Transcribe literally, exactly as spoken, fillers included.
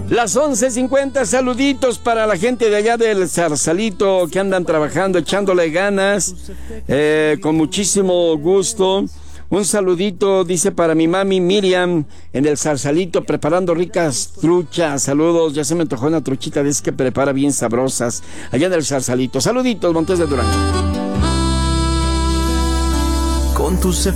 Las once cincuenta, saluditos para la gente de allá del Zarzalito que andan trabajando, echándole ganas, eh, con muchísimo gusto. Un saludito, dice, para mi mami Miriam en el Zarzalito preparando ricas truchas. Saludos, ya se me antojó una truchita de esas que prepara bien sabrosas allá en el Zarzalito. Saluditos, Montes de Durango. Con tus